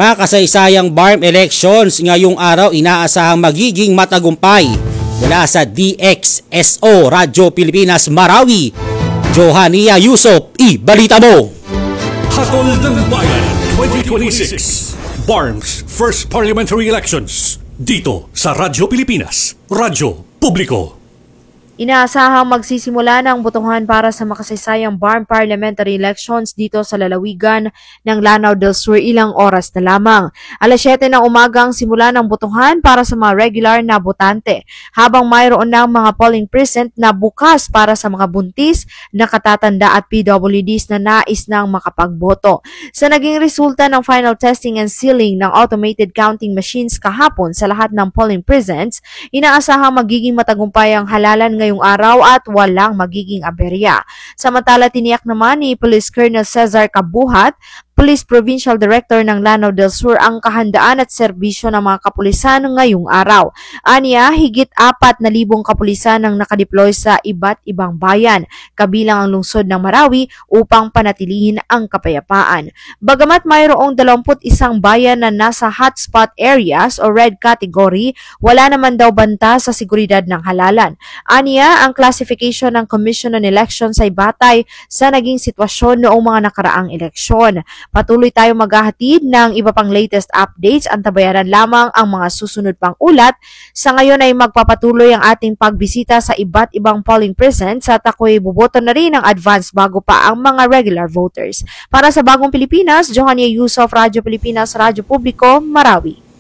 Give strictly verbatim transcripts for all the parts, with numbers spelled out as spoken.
Makasaysayang B A R M elections ngayong araw inaasahang magiging matagumpay. Mula sa D X S O Radyo Pilipinas Marawi, Johania Yusop, ibalita mo! Hatol ng Bayan twenty twenty-six B A R M's First Parliamentary Elections dito sa Radyo Pilipinas, Radyo Publiko. Inaasahang magsisimula ng botohan para sa makasaysayang B A R M parliamentary elections dito sa lalawigan ng Lanao del Sur ilang oras na lamang. alas siyete ng umaga ang simula ng botohan para sa mga regular na botante, habang mayroon ng mga polling precinct na bukas para sa mga buntis, nakatatanda at P W Ds na nais ng makapagboto. Sa naging resulta ng final testing and sealing ng automated counting machines kahapon sa lahat ng polling precincts, inaasahang magiging matagumpay ang halalan ngayong araw at walang magiging aberya. Samantala, tiniyak naman ni Police Colonel Cesar Kabuhat, Police Provincial Director ng Lanao del Sur, ang kahandaan at serbisyo ng mga kapulisan ngayong araw. Aniya, higit apat na libong kapulisan ang nakadeploy sa iba't ibang bayan, kabilang ang lungsod ng Marawi, upang panatilihin ang kapayapaan. Bagamat mayroong dalawamput isang bayan na nasa hotspot areas o red category, wala naman daw banta sa seguridad ng halalan. Aniya, ang classification ng Commission on Elections ay batay sa naging sitwasyon noong mga nakaraang eleksyon. Patuloy tayo maghahatid ng iba pang latest updates. Antabayanan lamang ang mga susunod pang ulat. Sa ngayon ay magpapatuloy ang ating pagbisita sa iba't ibang polling precincts at ako'y buboto na rin ng advance bago pa ang mga regular voters. Para sa Bagong Pilipinas, Johania Yusuf, Radyo Pilipinas, Radyo Publiko, Marawi.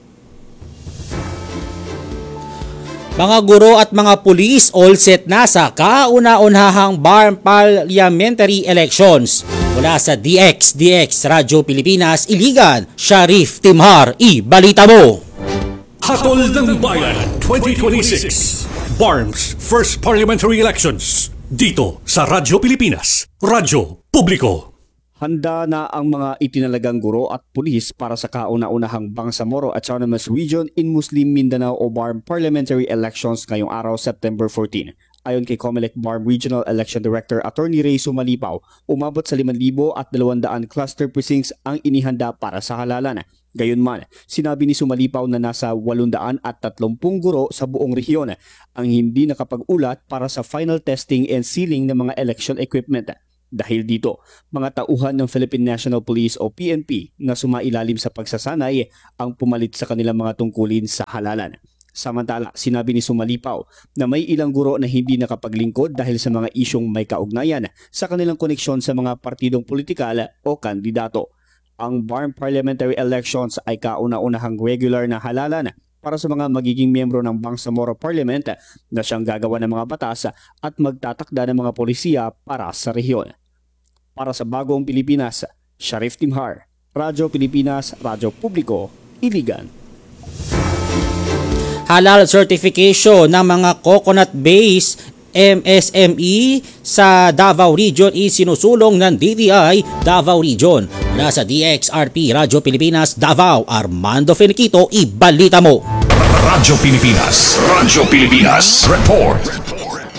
Mga guro at mga pulis all set na sa kauna-unahang B A R M parliamentary elections. Mula sa D X D X Radyo Pilipinas Iligan, Sharif Timhar, ibalita mo! Hatol ng Bayan twenty twenty-six B A R M's First Parliamentary Elections dito sa Radyo Pilipinas, Radyo Publiko. Handa na ang mga itinalagang guro at pulis para sa kauna-unahang Bangsamoro Autonomous Region in Muslim Mindanao o B A R M parliamentary elections ngayong araw, September fourteen. Ayon kay COMELEC B A R M Regional Election Director Attorney Ray Sumalipaw, umabot sa limang libo at dalawang daan cluster precincts ang inihanda para sa halalan. Gayunman, sinabi ni Sumalipaw na nasa walong daan at tatlumpung guro sa buong rehiyon ang hindi nakapag-ulat para sa final testing and sealing ng mga election equipment. Dahil dito, mga tauhan ng Philippine National Police o P N P na sumailalim sa pagsasanay ang pumalit sa kanilang mga tungkulin sa halalan. Samantala, sinabi ni Sumalipaw na may ilang guro na hindi nakapaglingkod dahil sa mga isyong may kaugnayan sa kanilang koneksyon sa mga partidong politikal o kandidato. Ang B A R M parliamentary elections ay kauna-unahang regular na halalan para sa mga magiging miyembro ng Bangsamoro Parliament na siyang gagawa ng mga batas at magtatakda ng mga polisiya para sa rehiyon. Para sa Bagong Pilipinas, Sharif Timhar, Radyo Pilipinas, Radyo Publiko, Iligan. Halal certification ng mga coconut-based M S M E sa Davao Region isinusulong ng D T I Davao Region. Mula sa D X R P Radyo Pilipinas Davao, Armando Feniquito, ibalita mo! Radyo Pilipinas, Radyo Pilipinas, report!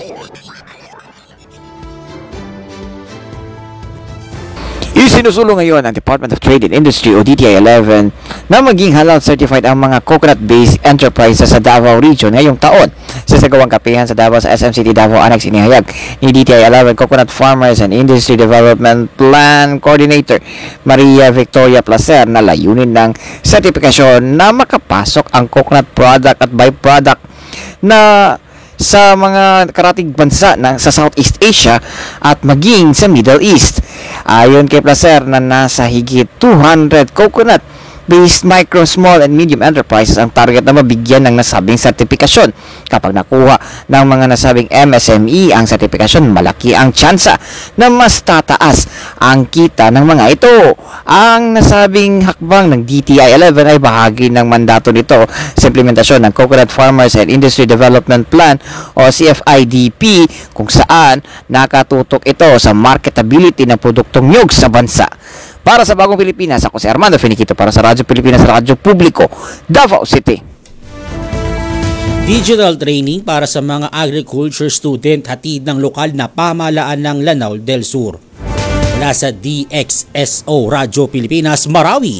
Isinusulong ngayon ng Department of Trade and Industry o D T I eleven na maging halal certified ang mga coconut-based enterprises sa Davao Region ngayong taon. Sa sagawang kapihan sa Davao sa S M City Davao Annex, inihayag ni D T I eleven Coconut Farmers and Industry Development Plan Coordinator Maria Victoria Placer na layunin ng sertifikasyon na makapasok ang coconut product at byproduct na sa mga karatig bansa na sa Southeast Asia at maging sa Middle East. Ayon kay Placer na nasa higit two hundred coconut based micro, small, and medium enterprises ang target na mabigyan ng nasabing sertifikasyon. Kapag nakuha ng mga nasabing M S M E ang sertifikasyon, malaki ang tsansa na mas tataas ang kita ng mga ito. Ang nasabing hakbang ng D T I eleven ay bahagi ng mandato nito sa implementasyon ng Coconut Farmers and Industry Development Plan o C F I D P, kung saan nakatutok ito sa marketability ng produktong nyug sa bansa. Para sa Bagong Pilipinas, ako si Armando Feniquito para sa Radyo Pilipinas, Radyo Publiko, Davao City. Digital training para sa mga agriculture student hatid ng lokal na pamahalaan ng Lanao del Sur. Mula sa D X S O Radyo Pilipinas, Marawi,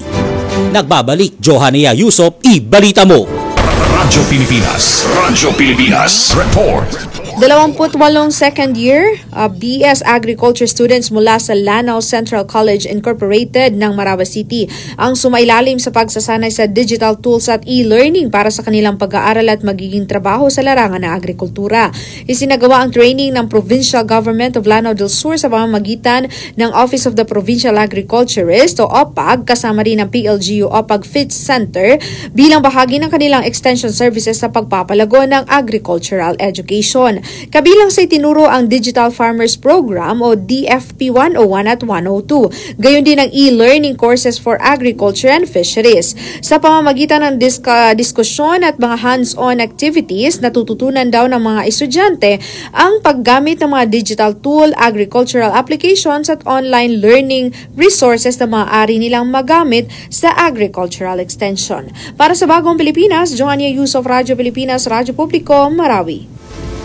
Nagbabalik Johania Yusop, ibalita mo! Radyo Pilipinas. Radyo Pilipinas. Report. Dalawamput walong second year uh, B S Agriculture students mula sa Lanao Central College Incorporated ng Marawi City ang sumailalim sa pagsasanay sa digital tools at e-learning para sa kanilang pag-aaral at magiging trabaho sa larangan ng agrikultura. Isinagawa ang training ng Provincial Government of Lanao del Sur sa pamamagitan ng Office of the Provincial Agriculturist o O P A G kasama rin ng P L G U O P A G Fit Center bilang bahagi ng kanilang extension services sa pagpapalago ng agricultural education. Kabilang sa itinuro ang Digital Farmers Program o D F P one oh one at one oh two. Gayon din ang e-learning courses for agriculture and fisheries. Sa pamamagitan ng diska, diskusyon at mga hands-on activities, natututunan daw ng mga estudyante ang paggamit ng mga digital tool, agricultural applications at online learning resources na maaari nilang magamit sa agricultural extension. Para sa Bagong Pilipinas, Johania Yusuf, Radyo Pilipinas, Radyo Publiko, Marawi.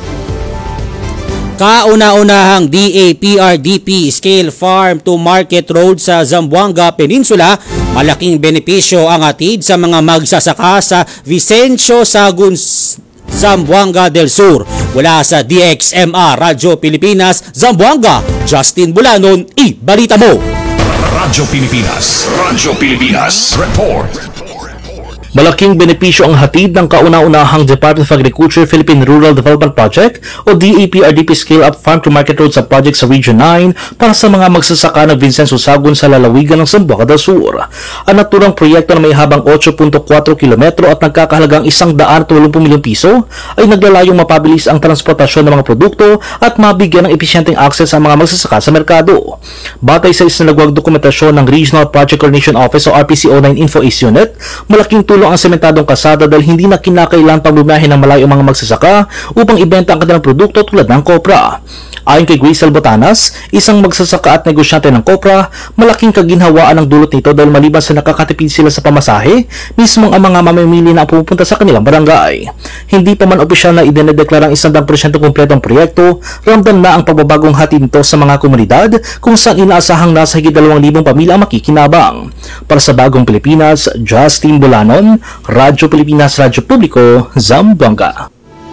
Kauna-unahang D A P R D P Scale Farm to Market Road sa Zamboanga Peninsula, malaking benepisyo ang hatid sa mga magsasaka sa Vicencio Sagun Zamboanga del Sur. Wala sa D X M R Radyo Pilipinas, Zamboanga, Justin Bulanon, ibalita mo! Radyo Pilipinas. Radyo Pilipinas. Report. Malaking benepisyo ang hatid ng kauna-unahang Department of Agriculture Philippine Rural Development Project o D A P R D P Scale Up Farm to Market Road sa project sa Region nine para sa mga magsasaka ng Vincenzo Sagun sa lalawigan ng Zamboanga del Sur. Ang naturang proyekto na may habang eight point four kilometro at nagkakahalagang one hundred eighty milyong piso ay naglalayong mapabilis ang transportasyon ng mga produkto at mabigyan ng episyenteng akses ang mga magsasaka sa merkado. Batay sa isinalagwag dokumentasyon ng Regional Project Coordination Office o R P C O nine Info East Unit, malaking tulong ang sementadong kalsada dahil hindi na kinakailangang pagbumiyahe ng malayo ang mga magsasaka upang ibenta ang kanilang produkto tulad ng kopra. Ayon kay Grisel Botanas, isang magsasaka at negosyante ng kopra, malaking kaginhawaan ang dulot nito dahil maliban sa nakakatipid sila sa pamasahe, mismong ang mga mamimili na pumupunta sa kanilang barangay. Hindi pa man opisyal na idinedeklarang one hundred percent kumpletong proyekto, ramdam na ang pagbabagong hatid nito sa mga komunidad kung saan inaasahang nasa higit dalawang libong pamilya ang makikinabang. Para sa Bagong Pilipinas, Justin Bulanon, Radyo Pilipinas, Radyo Publiko, Zamboanga.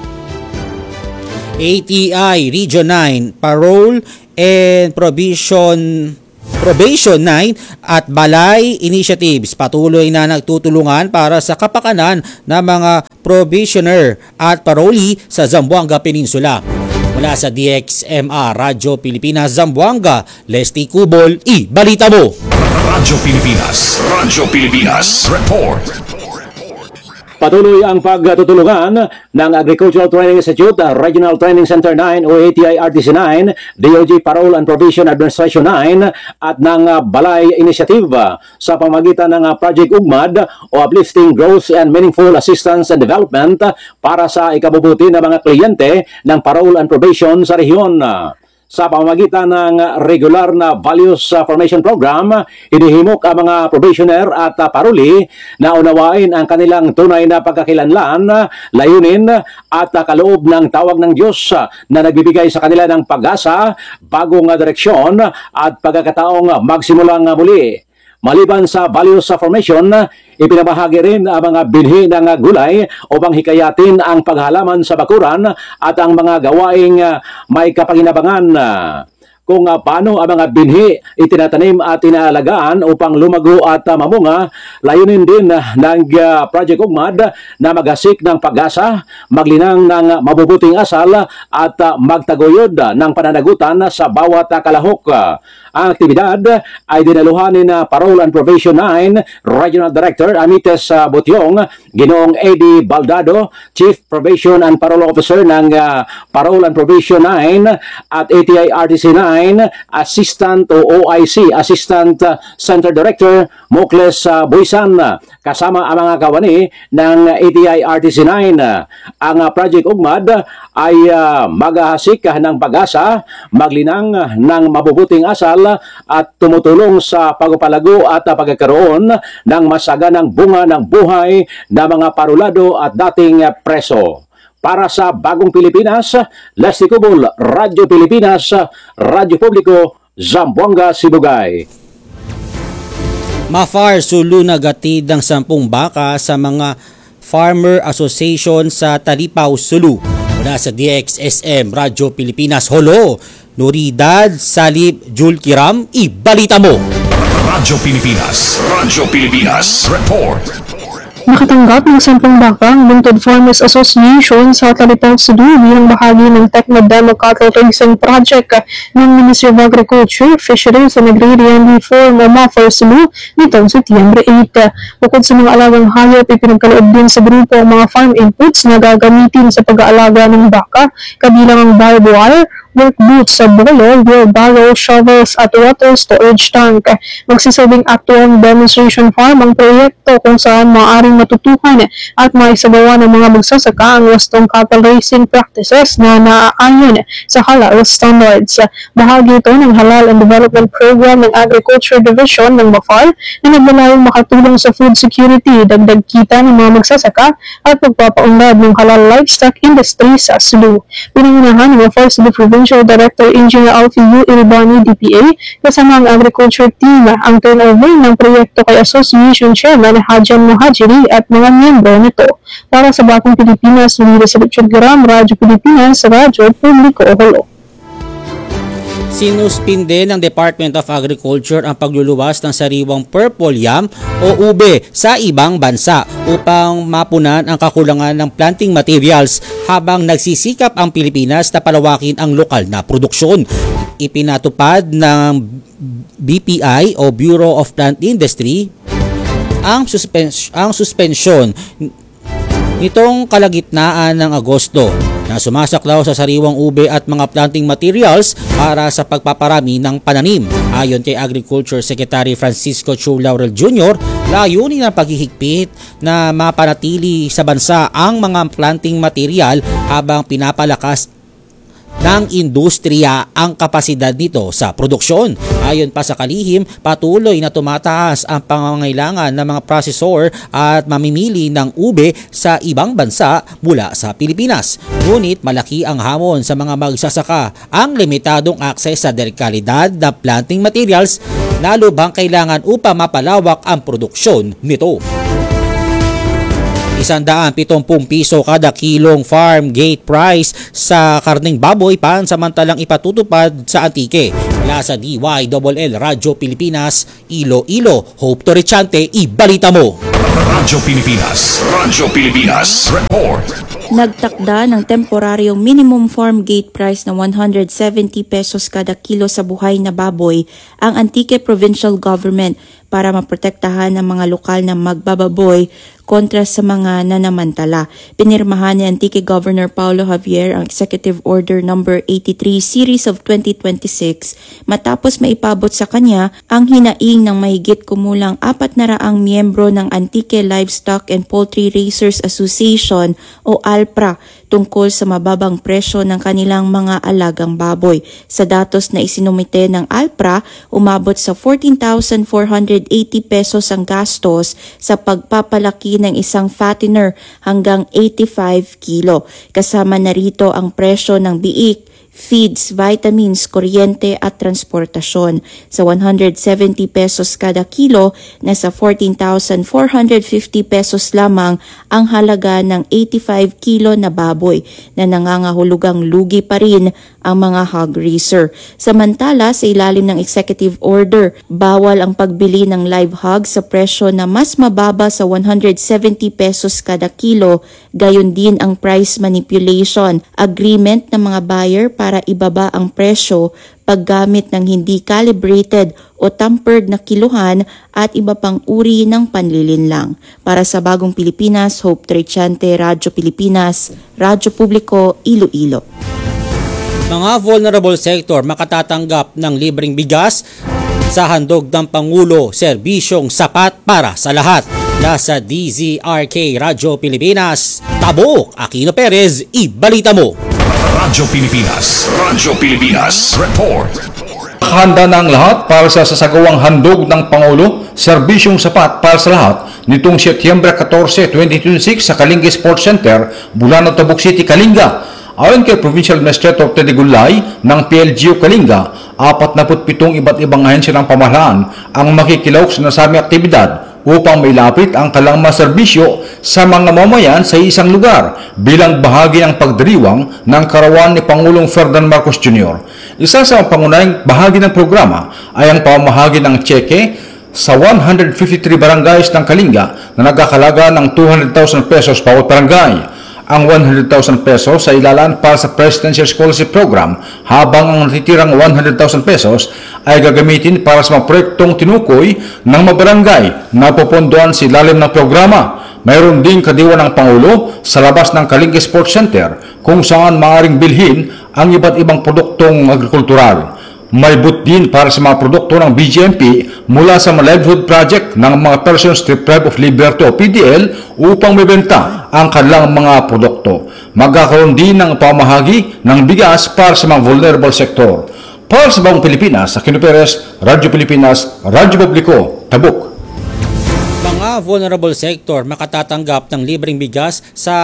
A T I Region nine, Parole and Provision Probation nine at Balay Initiatives patuloy na nagtutulungan para sa kapakanan ng mga probationer at parolee sa Zamboanga Peninsula. Mula sa D X M R Radyo Pilipinas, Zamboanga, Leslie Cubol, ibalita mo! Radyo Pilipinas. Radyo Pilipinas. Report. Patuloy ang pagtutulungan ng Agricultural Training Institute, Regional Training Center nine o A T I R T C nine, D O G Parole and Probation Administration nine at ng Balay Initiative sa pamagitan ng Project Ugmad o Uplifting Growth and Meaningful Assistance and Development para sa ikabubuti ng mga kliyente ng parole and probation sa rehiyon. Sa pamamagitan ng regular na Values Formation Program, inihimok ang mga probationer at paroli na unawain ang kanilang tunay na pagkakilanlan, layunin at kaloob ng tawag ng Diyos na nagbibigay sa kanila ng pag-asa, bagong direksyon at pagkakataong magsimulang muli. Maliban sa values formation, ipinabahagi rin ang mga binhi ng gulay upang hikayatin ang paghalaman sa bakuran at ang mga gawaing may kapanginabangan. Kung uh, paano ang mga binhi itinatanim at inaalagaan upang lumago at uh, mamunga, layunin din uh, ng uh, Project Ugmad na maghasik ng pag-asa, maglinang ng mabubuting asal at uh, magtaguyod ng pananagutan sa bawat uh, kalahok. Ang aktibidad ay dinaluhanin na Parole and Probation nine Regional Director Amites uh, Butyong, Ginoong Eddie Baldado, Chief Probation and Parole Officer ng uh, Parole and Probation nine at A T I R T C nine, Assistant o O I C, Assistant uh, Center Director Mokles uh, Buisan, kasama ang mga kawani ng A T I R T C nine. Ang uh, Project Ugmad ay uh, maghahasik ng pag-asa, maglinang ng mabubuting asal at tumutulong sa pagpapalago at pagkakaroon ng masaganang bunga ng buhay ng mga parulado at dating preso. Para sa Bagong Pilipinas, Leslie Cubol, Radyo Pilipinas, Radyo Publiko, Zamboanga, Sibugay. Mafar Sulu nagatid ng sampung baka sa mga Farmer Association sa Talipaw, Sulu. Mula sa D X S M Radyo Pilipinas, Holo, Nuridad Salib Julkiram, ibalita mo! Radyo Pilipinas. Radyo Pilipinas. Report. Nakatanggap ng sampung baka ang Lungtod Farmers Association sa Talipaw, Cebu bilang bahagi ng Techno-Demo Cattle Racing Project ng Ministry of Agriculture, Fisheries and Agrarian Reform o Mafar Cebu nitong Setyembre eight. Bukod sa mga alagang hayop, ipinagkaloob din sa grupo ang mga farm inputs na gagamitin sa pag-aalaga ng baka, kabilang ang barbed wire, work boots sa bolo, wheelbarrow, shovels at water storage tank. Magsisilbing actual demonstration farm ang proyekto kung saan maaaring matutuhan at maisagawa ng mga magsasaka ang wastong cattle racing practices na naaayon sa halal standards. Bahagi ito ng Halal and Development Program ng Agriculture Division ng Mafar na naglalayong makatulong sa food security, dagdag kita ng mga magsasaka at pagpapaunlad ng halal livestock industry sa Cebu. Pinangunahan ng Mafar Cebu Provincial Director Engineer Alfie Iribani D P A kasama ang agriculture team ang turnover ng proyekto kay Association Chairman Hajan Muhajiri at mga miyembro nito. Para sa Bakong Pilipinas, Nunira sa Richard Garam, Radyo Pilipinas, Radyo Publiko Holo. Sinuspinde ng Department of Agriculture ang pagluluwas ng sariwang purple yam o ube sa ibang bansa upang mapunan ang kakulangan ng planting materials habang nagsisikap ang Pilipinas na palawakin ang lokal na produksyon. Ipinatupad ng B P I o Bureau of Plant Industry ang, suspens- ang suspensyon nitong kalagitnaan ng Agosto na sumasaklaw sa sariwang ube at mga planting materials para sa pagpaparami ng pananim. Ayon kay Agriculture Secretary Francisco Chu Laurel Junior, layunin ng paghihigpit na mapanatili sa bansa ang mga planting material habang pinapalakas ng industriya ang kapasidad nito sa produksyon. Ayon pa sa kalihim, patuloy na tumataas ang pangangailangan ng mga processor at mamimili ng ube sa ibang bansa mula sa Pilipinas. Ngunit malaki ang hamon sa mga magsasaka ang limitadong akses sa dekalidad na planting materials, lalo bang kailangan upang mapalawak ang produksyon nito. Isandaan pitumpung piso kada kilong farm gate price sa karning baboy pansamantalang ipatutupad sa Antique. Mula sa D Y L L Radyo Pilipinas, Iloilo, Hope Torrechante, ibalita mo! Radyo Pilipinas. Radyo Pilipinas. Report. Nagtakda ng temporaryong minimum farm gate price na one hundred seventy pesos kada kilo sa buhay na baboy ang Antique Provincial Government para maprotektahan ang mga lokal na magbababoy kontra sa mga nanamantala. Pinirmahan ni Antique Governor Paulo Javier ang Executive Order number eighty-three Series of twenty twenty-six matapos maipabot sa kanya ang hinaing ng mahigit kumulang apat na raang miyembro ng Antique Livestock and Poultry Raisers Association o ALPRA tungkol sa mababang presyo ng kanilang mga alagang baboy. Sa datos na isinumite ng ALPRA, umabot sa fourteen thousand four hundred eighty pesos ang gastos sa pagpapalaki ng isang fattener hanggang eighty-five kilo. Kasama na rito ang presyo ng biik, feeds, vitamins, kuryente at transportasyon. Sa one hundred seventy pesos kada kilo, nasa fourteen thousand four hundred fifty pesos lamang ang halaga ng eighty-five kilo na baboy na nangangahulugang lugi pa rin ang mga hog raiser. Samantala, sa ilalim ng executive order, bawal ang pagbili ng live hog sa presyo na mas mababa sa one hundred seventy pesos kada kilo, gayon din ang price manipulation, agreement ng mga buyer para ibaba ang presyo, paggamit ng hindi calibrated o tampered na kiluhan at iba pang uri ng panlilinlang. Para sa Bagong Pilipinas, Hope Torrechante, Radyo Pilipinas, Radyo Publiko, Iloilo. Mga vulnerable sector makatatanggap ng libreng bigas sa handog ng Pangulo, serbisyong sapat para sa lahat. Nasa D Z R K Radyo Pilipinas, Tabok, Aquino Perez, ibalita mo! Radyo Pilipinas. Radyo Pilipinas. Report. Handa na ang lahat para sa sasagawang handog ng Pangulo, serbisyong sapat para sa lahat nitong Setyembre fourteen, twenty twenty-six sa Kalinga Sports Center, Bulano, Tabuk City, Kalinga. Ayon kay Provincial Administrator Teddy Gulay ng P L G U Kalinga, apat na pitong iba't ibang ahensya ng pamahalaan ang makikilahok sa nasabing aktibidad upang mailapit ang kanilang mga serbisyo sa mga mamayan sa isang lugar bilang bahagi ng pagdiriwang ng karawan ni Pangulong Ferdinand Marcos Junior Isa sa pangunahing bahagi ng programa ay ang pamahagi ng tseke sa one hundred fifty-three barangays ng Kalinga na nagkakalaga ng two hundred thousand pesos bawat barangay. Ang one hundred thousand pesos ay ilalaan para sa Presidential Scholarship Program habang ang natitirang one hundred thousand pesos ay gagamitin para sa mga proyektong tinukoy ng mga barangay na pupondohan sa ilalim ng programa. Mayroon din kadiwa ng Pangulo sa labas ng Kalinga Sports Center kung saan maaaring bilhin ang iba't ibang produktong agrikultural. May booth din para sa mga produkto ng B G M P mula sa mga livelihood project ng mga persons deprived of liberty o P D L upang mabenta ang kanilang mga produkto. Magkakaroon din ng pamahagi ng bigas para sa mga vulnerable sector. Para sa Bagong Pilipinas, Aquino Perez, Radyo Pilipinas, Radyo Publiko, Tabuk. Mga vulnerable sector makatatanggap ng libreng bigas sa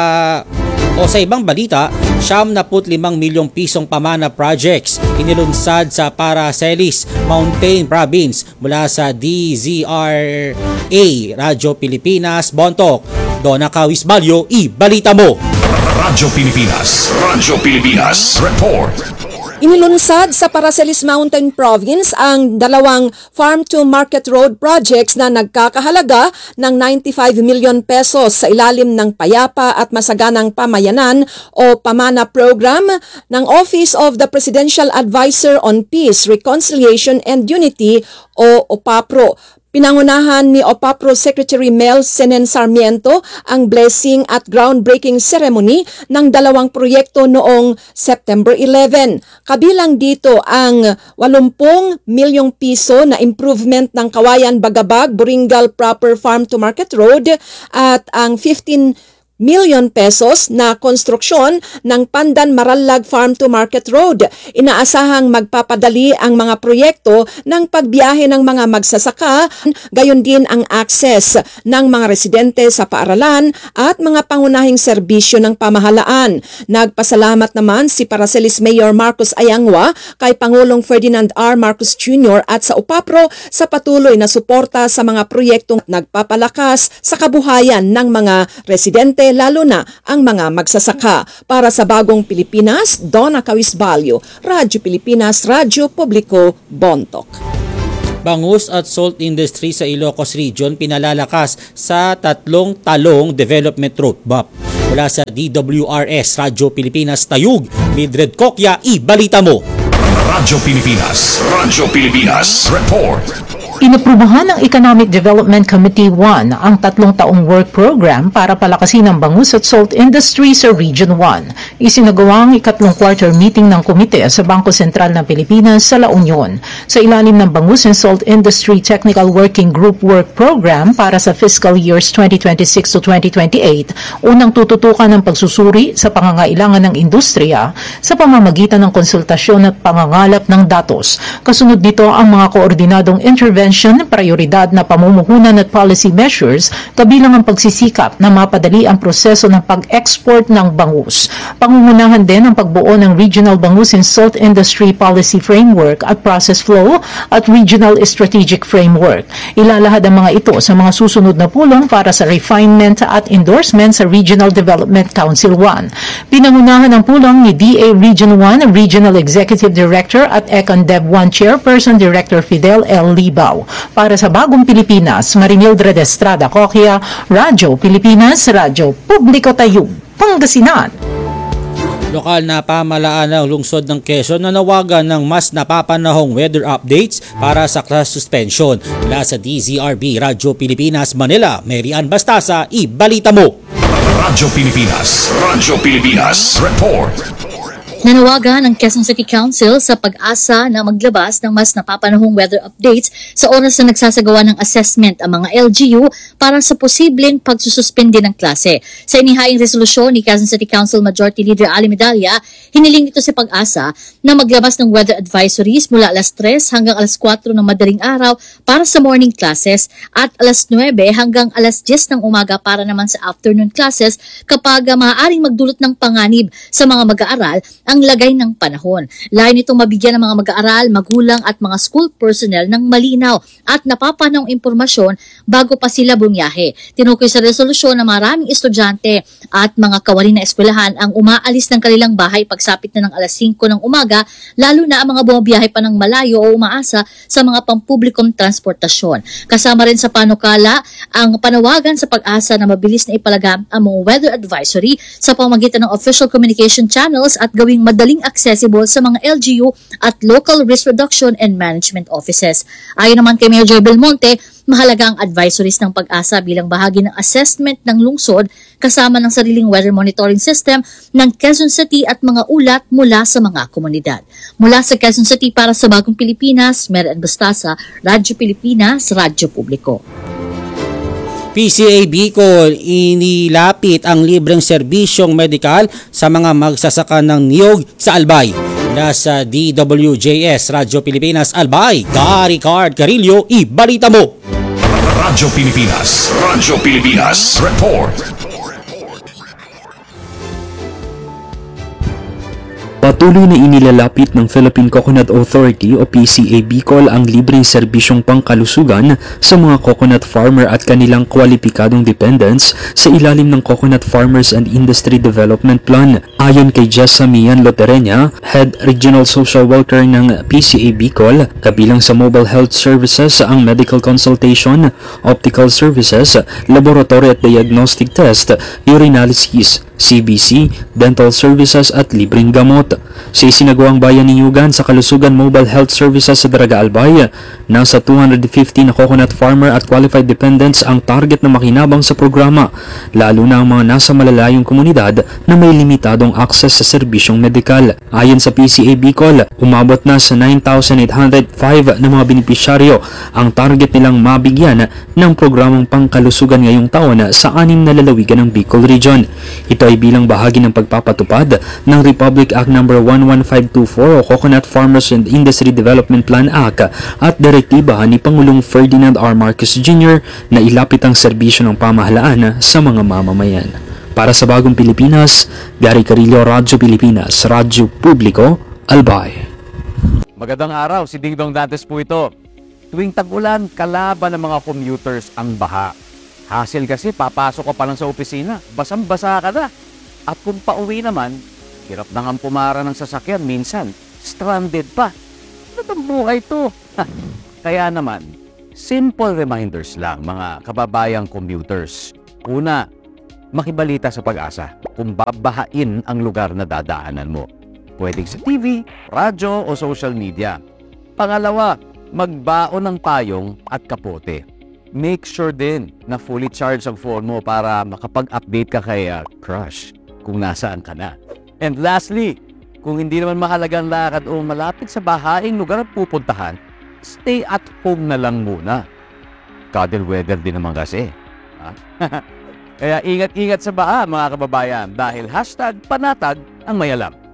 o sa ibang balita, siyam na limang milyong pisong pamana projects inilunsad sa Paracelis Mountain Province mula sa D Z R A Radyo Pilipinas, Bontoc. Donna Kawis Balyo, i-balita mo! Radyo Pilipinas, Radyo Pilipinas, report! Inilunsad sa Paracelis Mountain Province ang dalawang farm-to-market road projects na nagkakahalaga ng ninety-five million pesos sa ilalim ng Payapa at Masaganang Pamayanan o PAMANA program ng Office of the Presidential Advisor on Peace, Reconciliation and Unity o OPAPRO. Pinangunahan ni OPAPRO Secretary Mel Senen Sarmiento ang blessing at groundbreaking ceremony ng dalawang proyekto noong September eleven. Kabilang dito ang eighty milyong piso na improvement ng Kawayan Bagabag Boringal Proper Farm to Market Road at ang fifteen million pesos na konstruksyon ng Pandan Marallag Farm to Market Road. Inaasahang magpapadali ang mga proyekto ng pagbiyahe ng mga magsasaka, gayon din ang access ng mga residente sa paaralan at mga pangunahing serbisyo ng pamahalaan. Nagpasalamat naman si Paracelis Mayor Marcos Ayangwa kay Pangulong Ferdinand R. Marcos Junior at sa OPAPRO sa patuloy na suporta sa mga proyektong nagpapalakas sa kabuhayan ng mga residente lalo na ang mga magsasaka. Para sa Bagong Pilipinas, Donna Kawisbalyo, Radyo Pilipinas, Radyo Publiko, Bontoc. Bangus at salt industry sa Ilocos Region pinalalakas sa tatlong talong development roadmap. Mula sa D W R S Radyo Pilipinas Tayug, Mildred Kokya, i-balita mo! Radyo Pilipinas, Radyo Pilipinas, report! Inaprubahan ng Economic Development Committee one ang tatlong taong work program para palakasin ang bangus at salt industry sa Region one. Isinagawa ang ikatlong quarter meeting ng komite sa Bangko Sentral ng Pilipinas sa La Union. Sa ilalim ng Bangus and Salt Industry Technical Working Group Work Program para sa fiscal years twenty twenty-six to twenty twenty-eight, unang tututukan ng pagsusuri sa pangangailangan ng industriya sa pamamagitan ng konsultasyon at pangangalap ng datos. Kasunod dito ang mga koordinadong intervention, prioridad na pamumuhunan at policy measures kabilang ang pagsisikap na mapadali ang proseso ng pag-export ng bangus. Pangungunahan din ang pagbuo ng Regional Bangus and Salt Industry Policy Framework at Process Flow at Regional Strategic Framework. Ilalahad ang mga ito sa mga susunod na pulong para sa refinement at endorsement sa Regional Development Council one. Pinangunahan ang pulong ni D A Region one Regional Executive Director at Econ Dev one Chairperson Director Fidel L. Libao. Para sa Bagong Pilipinas, Marinildred Estrada Kokya, Radyo Pilipinas, Radyo Publiko Tayug, Pangasinan. Lokal na pamahalaan ng lungsod ng Quezon na nawagan ng mas napapanahong weather updates para sa class suspension. Mula sa D Z R B Radyo Pilipinas, Manila, Mary Ann Bastasa, i-balita mo! Radyo Pilipinas, Radyo Pilipinas, report! Nanawagan ang Quezon City Council sa pag-asa na maglabas ng mas napapanahong weather updates sa oras na nagsasagawa ng assessment ang mga L G U para sa posibleng pagsususpende ng klase. Sa inihaing resolusyon ni Quezon City Council Majority Leader Ali Medalla, hiniling nito sa pag-asa na maglabas ng weather advisories mula alas tres hanggang alas kwatro ng madaling araw para sa morning classes at alas nuwebe hanggang alas diyes ng umaga para naman sa afternoon classes kapag uh, maaaring magdulot ng panganib sa mga mag-aaral ang lagay ng panahon. Layo nitong mabigyan ng mga mag-aaral, magulang at mga school personnel ng malinaw at napapanahong impormasyon bago pa sila bumiyahe. Tinukoy sa resolusyon na maraming estudyante at mga kawani na eskwelahan ang umaalis ng kanilang bahay pagsapit na ng alas singko ng umaga, lalo na ang mga bumabiyahe pa ng malayo o umaasa sa mga pampublikong transportasyon. Kasama rin sa panukala ang panawagan sa pag-asa na mabilis na ipalagam ang mga weather advisory sa pamamagitan ng official communication channels at gawing madaling accessible sa mga L G U at local risk reduction and management offices. Ayon naman kay Mayor Joy Belmonte, mahalaga ang advisories ng pag-asa bilang bahagi ng assessment ng lungsod kasama ng sariling weather monitoring system ng Quezon City at mga ulat mula sa mga komunidad. Mula sa Quezon City para sa Bagong Pilipinas, Mary Ann Bastasa, Radyo Pilipinas, Radyo Publiko. P C A Bicol, inilapit ang libreng serbisyong medikal sa mga magsasaka ng niyog sa Albay. Nasa D W J S Radyo Pilipinas Albay, Gary Card Carillo, ibalita mo! Radyo Pilipinas, Radyo Pilipinas, report. Patuloy na inilalapit ng Philippine Coconut Authority o P C A Bicol ang libreng serbisyong pangkalusugan sa mga coconut farmer at kanilang kwalipikadong dependents sa ilalim ng Coconut Farmers and Industry Development Plan. Ayon kay Jessa Mian Lotereña, Head Regional Social Worker ng P C A Bicol, kabilang sa mobile health services ang medical consultation, optical services, laboratory at diagnostic test, urinalysis, C B C, dental services at libreng gamot. Sa isinagawang bayanihugan sa Kalusugan Mobile Health Services sa Daraga Albay, nasa two hundred fifty na coconut farmer at qualified dependents ang target na makinabang sa programa, lalo na ang mga nasa malalayong komunidad na may limitadong access sa serbisyong medikal. Ayon sa P C A Bicol, umabot na sa nine thousand eight hundred five na mga benepisyaryo ang target nilang mabigyan ng programang pangkalusugan ngayong taon sa anim na lalawigan ng Bicol Region. Ito ay bilang bahagi ng pagpapatupad ng Republic Act number one one five two four o Coconut Farmers and Industry Development Plan Act at direktiba ni Pangulong Ferdinand R. Marcos Junior na ilapit ang serbisyo ng pamahalaan sa mga mamamayan. Para sa Bagong Pilipinas, Gary Carillo, Radyo Pilipinas, Radyo Publiko, Albay. Magandang araw, si Dingdong Dantes po ito. Tuwing tag-ulan, kalaban ng mga commuters ang baha. Hassle kasi, papasok ka pa lang sa opisina, basang-basa ka na. At kung pauwi naman, hirap na nga pumara ng sasakyan, minsan, stranded pa. Ano bang buhay to? Kaya naman, simple reminders lang mga kababayang commuters. Una, makibalita sa Pag-asa kung babahain ang lugar na dadaanan mo. Pwedeng sa T V, radyo o social media. Pangalawa, magbaon ng payong at kapote. Make sure din na fully charged ang phone mo para makapag-update ka kay uh, crush kung nasaan ka na. And lastly, kung hindi naman mahalagang lakad o malapit sa bahaing lugar at pupuntahan, stay at home na lang muna. Cuddle weather din naman kasi. Ha? Kaya ingat-ingat sa baha mga kababayan dahil hashtag panatag ang may alam.